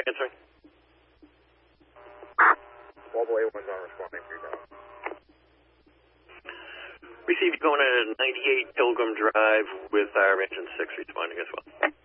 answering. Mobile A1's on responding for you now. Receive, going at 98 Pilgrim Drive with our engine 6 responding as well.